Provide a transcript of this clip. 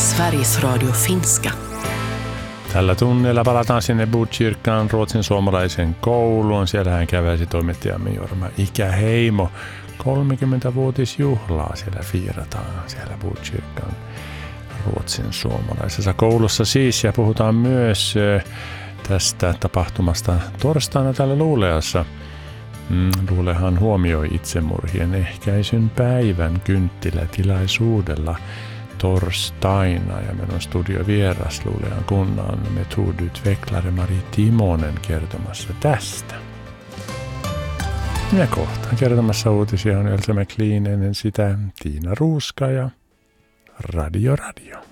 Sveriges Radio Finska. Tällä tunnilla palataan sinne Botkyrkaan Ruotsin suomalaisen kouluun. Siellähän käväisi toimittajamme Jorma Ikäheimo. 30-vuotisjuhlaa siellä fiirataan, siellä Botkyrkan Ruotsin suomalaisessa koulussa siis. Ja puhutaan myös tästä tapahtumasta torstaina täällä Luuleassa. Luulehan huomioi itsemurhien ehkäisyn päivän kynttilätilaisuudella torstaina. Ja meillä on studiovieras Luulean kunnan metodutvecklare Marie Timonen kertomassa tästä. Ja kohtaan kertomassa uutisia on Elsa McLean, ennen sitä Tiina Ruuska ja Radio.